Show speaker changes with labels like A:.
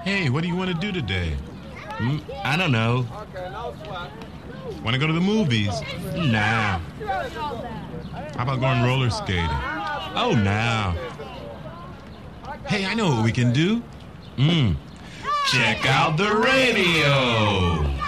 A: Hey, what do you want to do today?
B: I don't know.
A: Want to go to the movies?
B: Nah.
A: How about going roller skating?
B: Oh, nah.
A: Hey, I know what we can do.
B: Check out the radio.